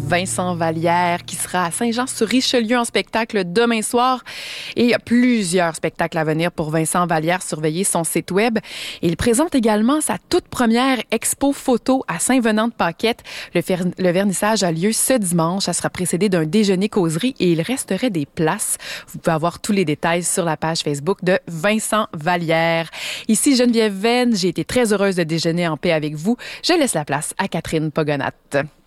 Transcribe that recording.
Vincent Vallière, qui sera à Saint-Jean-sur-Richelieu en spectacle demain soir. Et il y a plusieurs spectacles à venir pour Vincent Vallière. Surveillez son site web. Et il présente également sa toute première expo photo à Saint-Venant-de-Paquette. Le vernissage a lieu ce dimanche. Ça sera précédé d'un déjeuner causerie et il resterait des places. Vous pouvez avoir tous les détails sur la page Facebook de Vincent Vallière. Ici Geneviève Venn, j'ai été très heureuse de déjeuner en paix avec vous. Je laisse la place à Catherine Pogonat.